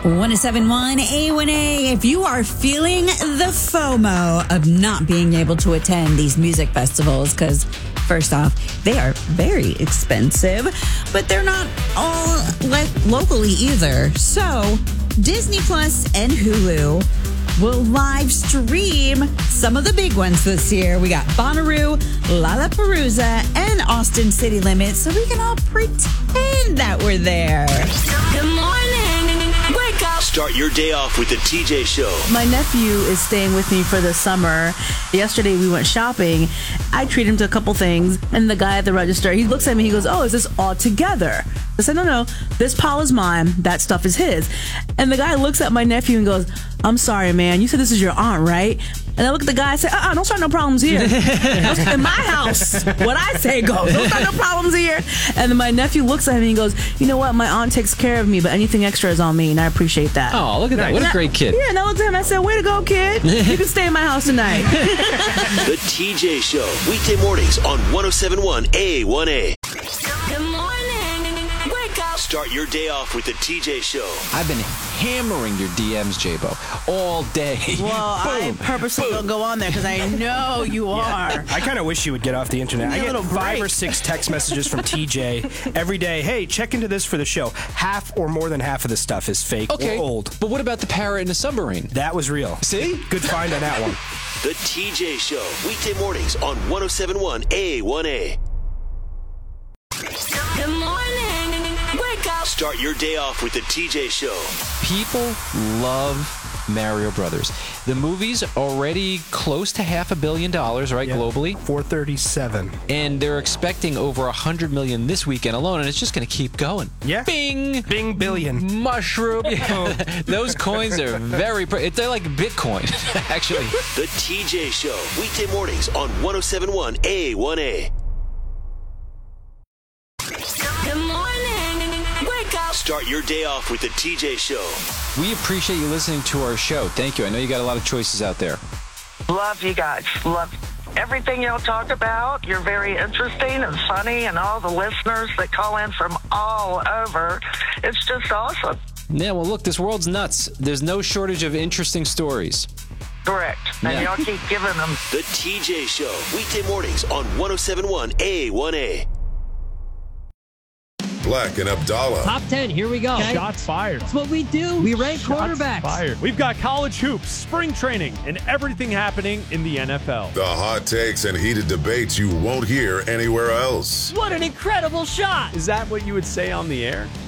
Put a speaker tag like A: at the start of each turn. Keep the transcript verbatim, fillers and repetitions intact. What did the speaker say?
A: one oh seven point one A one A. If you are feeling the FOMO of not being able to attend these music festivals, because first off, they are very expensive, but they're not all like locally either. So Disney Plus and Hulu will live stream some of the big ones this year. We got Bonnaroo, Lollapalooza, and Austin City Limits, so we can all pretend that we're there.
B: Good morning. Wake up.
C: Start your day off with the T J Show.
D: My nephew is staying with me for the summer. Yesterday we went shopping. I treat him to a couple things, and the guy at the register, he looks at me, he goes, "Oh, is this all together?" I said, no, no, this pile is mine. That stuff is his. And the guy looks at my nephew and goes, "I'm sorry, man. You said this is your aunt, right?" And I look at the guy and say, uh-uh, don't start no problems here. In my house, what I say goes. Don't start no problems here. And then my nephew looks at him and he goes, "You know what? My aunt takes care of me, but anything extra is on me, and I appreciate that."
E: Oh, look at that. What a great kid.
D: Yeah, and I looked at him and I said, "Way to go, kid. You can stay in my house tonight."
C: The T J Show, weekday mornings on one oh seven point one A one A.
B: Good morning. Wake up.
C: Start your day off with the T J Show.
E: I've been hammering your D Ms, J-Bo, all day.
D: Well, I purposely don't go on there because I know you are.
F: I kind of wish you would get off the internet. I
D: Give me a
F: get
D: little
F: five
D: break.
F: or six text messages from T J every day. Hey, check into this for the show. Half or more than half of the stuff is fake
E: Okay,
F: or old.
E: but what about the parrot in the submarine?
F: That was real.
E: See?
F: Good find on that one.
C: The T J Show, weekday mornings on one oh seven point one A one A.
B: Good morning. Wake up.
C: Start your day off with the T J Show.
E: People love Mario Brothers. The movie's already close to half a billion dollars, right,
F: Yeah.
E: globally?
F: four thirty-seven.
E: And they're expecting over one hundred million this weekend alone, and it's just going to keep going.
F: Yeah.
E: Bing!
F: Bing billion.
E: Mushroom. Those coins are very... Pre- they're like Bitcoin, actually.
C: The T J Show, weekday mornings on one oh seven point one A one A.
B: Good morning. Wake up.
C: Start your day off with the T J Show.
E: We appreciate you listening to our show. Thank you. I know you got a lot of choices out there.
G: Love you guys. Love everything y'all talk about. You're very interesting and funny, and all the listeners that call in from all over. It's just awesome.
E: Yeah, well, look, this world's nuts. There's no shortage of interesting stories.
G: Correct. And
E: Yeah.
G: y'all keep giving them.
C: The T J Show, weekday mornings on one oh seven point one A one A.
H: Black and Abdallah.
I: Top ten, here we go.
J: Shots fired.
I: That's what we do. We rank
J: Shots
I: quarterbacks.
J: fired. We've got college hoops, spring training, and everything happening in the N F L.
H: The hot takes and heated debates you won't hear anywhere else.
I: What an incredible shot.
J: Is that what you would say on the air?